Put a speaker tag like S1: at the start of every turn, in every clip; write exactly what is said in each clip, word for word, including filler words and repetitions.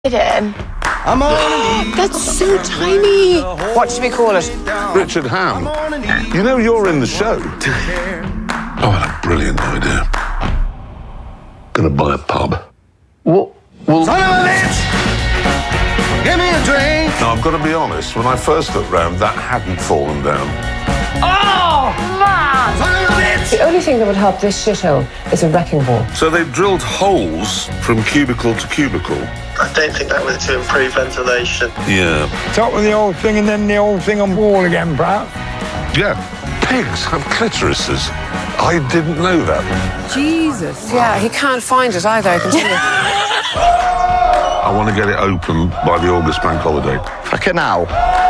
S1: In.
S2: I'm on
S1: That's so tiny. What should we call it?
S3: Richard Ham. You know you're in the show. Oh, what a brilliant idea. Gonna buy a pub.
S2: What? Well, son of a bitch! Give me a drink!
S3: Now, I've got to be honest, when I first looked round, that hadn't fallen down.
S2: Oh, man! Son of a bitch!
S1: The only thing that would help this shithole is a wrecking ball.
S3: So they've drilled holes from cubicle to cubicle.
S4: I don't think that was to improve ventilation.
S3: Yeah.
S5: Top of the old thing and then the old thing on wall again, perhaps.
S3: Yeah. Pigs have clitorises. I didn't know that.
S1: Jesus. Yeah, he can't find it either, I can tell you.
S3: I want to get it open by the August bank holiday.
S2: A canal.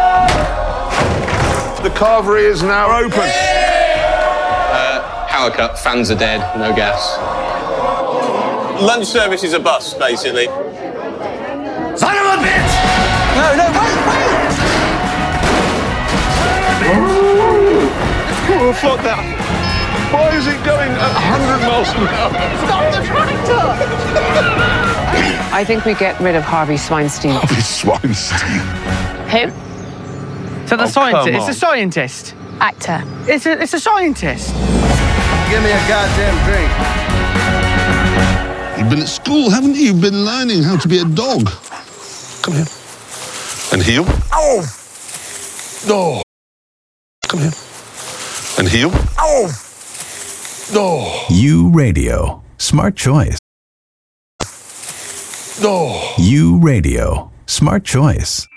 S3: The carvery is now open.
S6: Uh, power cut, fans are dead, no gas. Lunch service is a bust, basically.
S2: Son of a bitch!
S6: No, no, wait, wait!
S3: Oh, fuck that. Why is it going at one hundred miles an hour?
S2: Stop the tractor!
S1: I think we get rid of Harvey Swinestein.
S3: Harvey Swinestein.
S1: Who?
S7: So the
S3: Oh,
S7: scientist,
S3: come
S7: it's a
S3: on.
S7: scientist.
S1: Actor.
S7: It's a, it's a scientist.
S2: Give me a goddamn drink.
S3: You've been at school, haven't you? You've been learning how to be a dog. Come here. And heel.
S2: Oh!
S3: No. Come here. And heel.
S2: Oh!
S3: No.
S8: U Radio. Smart choice.
S3: No.
S8: U Radio. Smart choice.